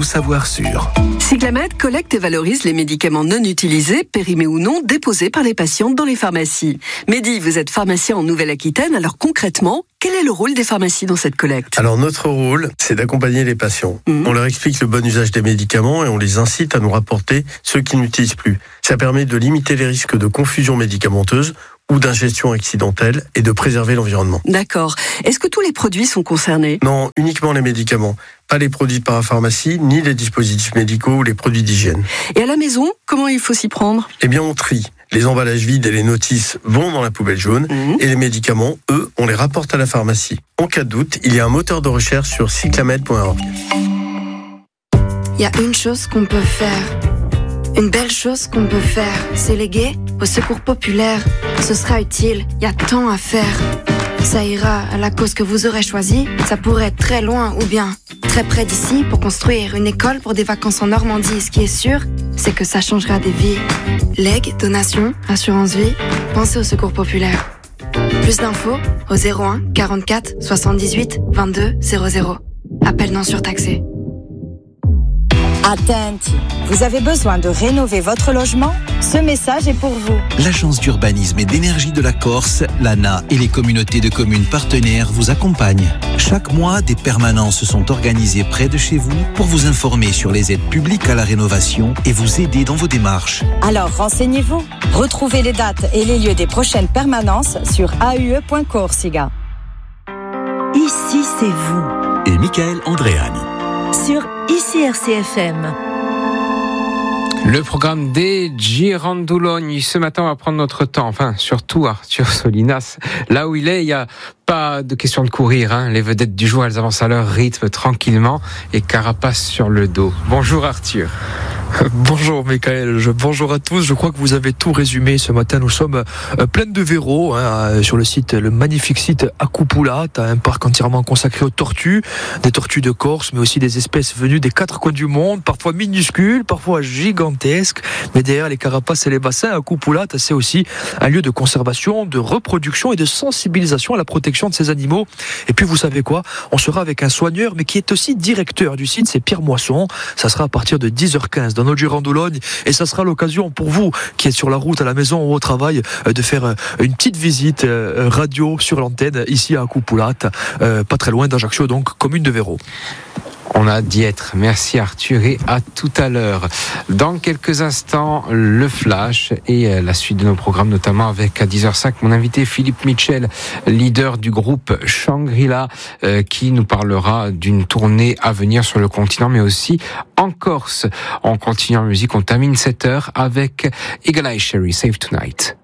tout savoir sur. Cyclamed collecte et valorise les médicaments non utilisés, périmés ou non, déposés par les patients dans les pharmacies. Mehdi, vous êtes pharmacien en Nouvelle-Aquitaine, alors concrètement, quel est le rôle des pharmacies dans cette collecte ? Alors notre rôle, c'est d'accompagner les patients. On leur explique le bon usage des médicaments et on les incite à nous rapporter ceux qu'ils n'utilisent plus. Ça permet de limiter les risques de confusion médicamenteuse ou d'ingestion accidentelle et de préserver l'environnement. D'accord. Est-ce que tous les produits sont concernés ? Non, uniquement les médicaments. Pas les produits de parapharmacie, ni les dispositifs médicaux ou les produits d'hygiène. Et à la maison, comment il faut s'y prendre ? Eh bien, on trie. Les emballages vides et les notices vont dans la poubelle jaune et les médicaments, eux, on les rapporte à la pharmacie. En cas de doute, il y a un moteur de recherche sur cyclamed.org. Il y a une chose qu'on peut faire. Une belle chose qu'on peut faire, c'est léguer au secours populaire. Ce sera utile, il y a tant à faire. Ça ira à la cause que vous aurez choisie. Ça pourrait être très loin ou bien très près d'ici pour construire une école pour des vacances en Normandie. Ce qui est sûr, c'est que ça changera des vies. Legs, donations, assurance vie, pensez au secours populaire. Plus d'infos au 01 44 78 22 00. Appel non surtaxé. Attenti, vous avez besoin de rénover votre logement ? Ce message est pour vous. L'Agence d'urbanisme et d'énergie de la Corse, l'ANA et les communautés de communes partenaires vous accompagnent. Chaque mois, des permanences sont organisées près de chez vous pour vous informer sur les aides publiques à la rénovation et vous aider dans vos démarches. Alors renseignez-vous. Retrouvez les dates et les lieux des prochaines permanences sur aue.corsica. Ici, c'est vous. Et Michael Andréani. Sur ICRCFM. Le programme des Girandoloni. Ce matin, on va prendre notre temps. Enfin, surtout Arthur Solinas. Là où il est, il n'y a pas de question de courir. Les vedettes du jour, elles avancent à leur rythme tranquillement et carapace sur le dos. Bonjour Arthur. Bonjour Michael, bonjour à tous. Je crois que vous avez tout résumé ce matin. Nous sommes pleins de Véro sur le magnifique site Akupula, un parc entièrement consacré aux tortues, des tortues de Corse, mais aussi des espèces venues des 4 coins du monde, parfois minuscules, parfois gigantesques. Mais derrière les carapaces et les bassins, Akupula, c'est aussi un lieu de conservation, de reproduction et de sensibilisation à la protection de ces animaux. Et puis vous savez quoi ? On sera avec un soigneur, mais qui est aussi directeur du site, c'est Pierre Moisson. Ça sera à partir de 10h15 dans notre Girandologne, et ça sera l'occasion pour vous qui êtes sur la route à la maison ou au travail de faire une petite visite radio sur l'antenne ici à Akupula, pas très loin d'Ajaccio, donc commune de Véro. On a d'y être. Merci Arthur et à tout à l'heure. Dans quelques instants, le flash et la suite de nos programmes, notamment avec à 10h05 mon invité Philippe Mitchell, leader du groupe Shangri-La, qui nous parlera d'une tournée à venir sur le continent, mais aussi en Corse. On continue en musique, on termine 7h avec Eagle Eye Cherry, Save Tonight.